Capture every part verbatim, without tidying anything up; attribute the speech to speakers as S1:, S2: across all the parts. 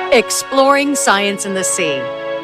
S1: Exploring Science in the Sea.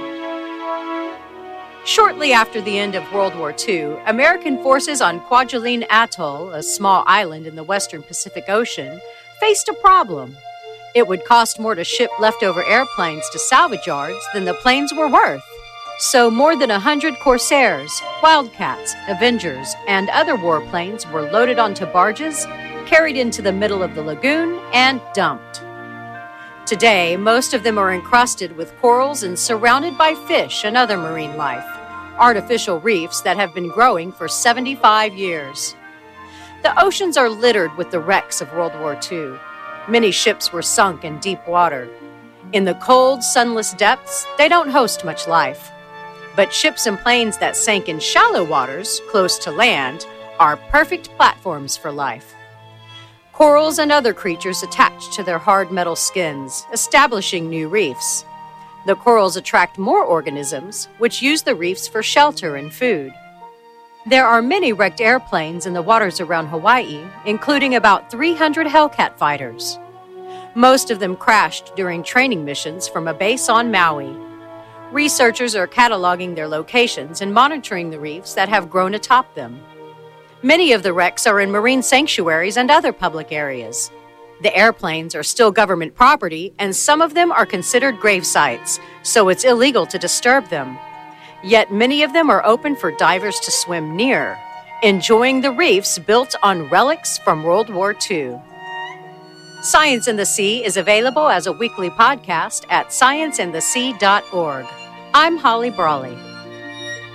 S1: Shortly after the end of World War Two, American forces on Kwajalein Atoll, a small island in the western Pacific Ocean, faced a problem. It would cost more to ship leftover airplanes to salvage yards than the planes were worth. So more than a hundred Corsairs, Wildcats, Avengers, and other warplanes were loaded onto barges, carried into the middle of the lagoon, and dumped. Today, most of them are encrusted with corals and surrounded by fish and other marine life, artificial reefs that have been growing for seventy-five years. The oceans are littered with the wrecks of World War Two. Many ships were sunk in deep water. In the cold, sunless depths, they don't host much life. But ships and planes that sank in shallow waters, close to land, are perfect platforms for life. Corals and other creatures attach to their hard metal skins, establishing new reefs. The corals attract more organisms, which use the reefs for shelter and food. There are many wrecked airplanes in the waters around Hawaii, including about three hundred Hellcat fighters. Most of them crashed during training missions from a base on Maui. Researchers are cataloging their locations and monitoring the reefs that have grown atop them. Many of the wrecks are in marine sanctuaries and other public areas. The airplanes are still government property, and some of them are considered grave sites, so it's illegal to disturb them. Yet many of them are open for divers to swim near, enjoying the reefs built on relics from World War Two. Science in the Sea is available as a weekly podcast at science in the sea dot org. I'm Holly Brawley.